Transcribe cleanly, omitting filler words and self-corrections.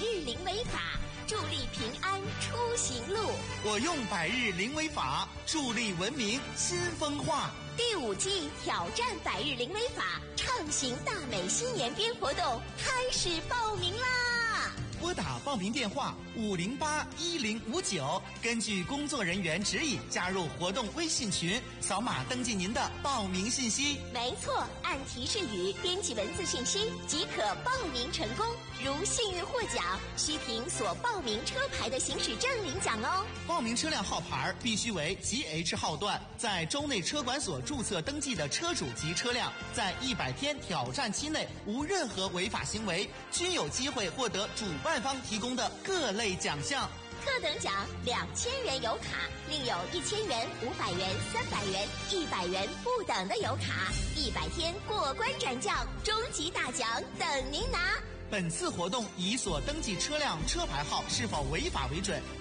日零违法，助力平安出行路。 我用百日零违法，助力文明新风化。 第5季挑战百日零违法，畅行大美新年编活动开始报名啦！ 拨打报名电话5081059，根据工作人员指引加入活动微信群，扫码登记您的报名信息。 没错，按提示语编辑文字信息即可报名成功。如幸运获奖，需凭所报名车牌的行驶证领奖哦。 报名车辆号牌必须为 GH 号段，在州内车管所注册登记的车主及车辆，在100天挑战期内无任何违法行为，均有机会获得主办方提供的各类奖项。 特等奖2000元油卡，另有1000元、500元、300元、100元不等的油卡，100天过关斩将，终极大奖等您拿。 本次活动以所登记车辆车牌号是否违法为准。